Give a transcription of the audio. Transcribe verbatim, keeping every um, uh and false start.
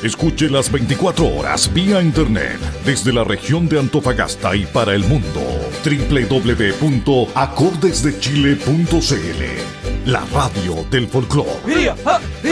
Escuche las veinticuatro horas vía internet desde la región de Antofagasta y para el mundo. doble u doble u doble u punto acordes de chile punto c l. La radio del folclore.